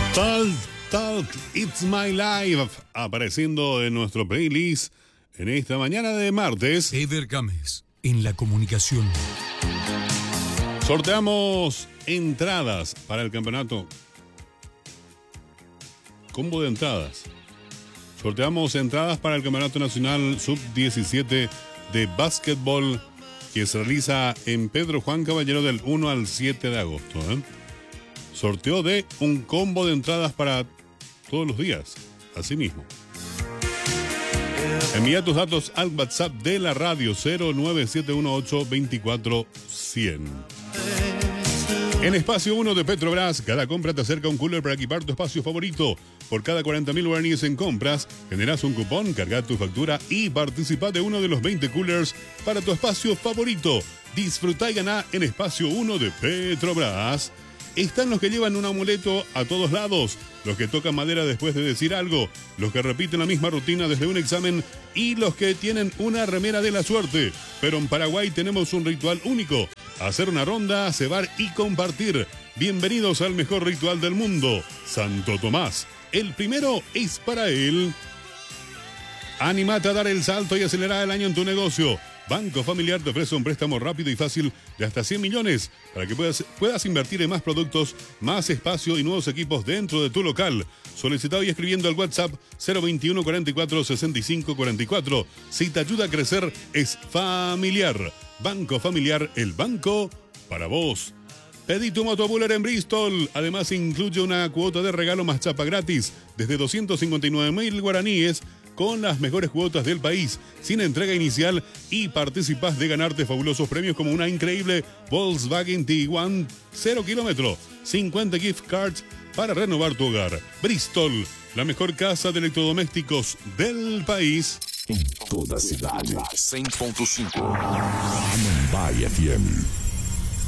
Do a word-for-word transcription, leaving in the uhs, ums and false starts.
Talk, Talk, It's My Life, apareciendo en nuestro playlist en esta mañana de martes. Eder Gámez, en la comunicación. Sorteamos entradas para el campeonato. Combo de entradas. Sorteamos entradas para el campeonato nacional sub diecisiete de básquetbol que se realiza en Pedro Juan Caballero del uno al siete de agosto. ¿eh? Sorteo de un combo de entradas para todos los días. Así mismo. Envía tus datos al WhatsApp de la radio cero nueve siete uno ocho dos cuatro cero cero. En Espacio uno de Petrobras, cada compra te acerca un cooler para equipar tu espacio favorito. Por cada cuarenta mil guaraníes en compras, generás un cupón, carga tu factura y participa de uno de los veinte coolers para tu espacio favorito. Disfruta y ganá en Espacio uno de Petrobras. Están los que llevan un amuleto a todos lados, los que tocan madera después de decir algo, los que repiten la misma rutina desde un examen y los que tienen una remera de la suerte. Pero en Paraguay tenemos un ritual único: hacer una ronda, cebar y compartir. Bienvenidos al mejor ritual del mundo, Santo Tomás. El primero es para él. Anímate a dar el salto y acelerar el año en tu negocio. Banco Familiar te ofrece un préstamo rápido y fácil de hasta cien millones para que puedas, puedas invertir en más productos, más espacio y nuevos equipos dentro de tu local. Solicitado y escribiendo al WhatsApp cero veintiuno cuarenta y cuatro sesenta y cinco cuarenta y cuatro. Si te ayuda a crecer, es Familiar. Banco Familiar, el banco para vos. Pedí tu motobuller en Bristol. Además, incluye una cuota de regalo más chapa gratis desde doscientos cincuenta y nueve mil guaraníes con las mejores cuotas del país, sin entrega inicial, y participas de ganarte fabulosos premios como una increíble Volkswagen Tiguan cero kilómetro, cincuenta gift cards para renovar tu hogar. Bristol, la mejor casa de electrodomésticos del país. En toda cidade, cem ponto cinco. Mumbai F M.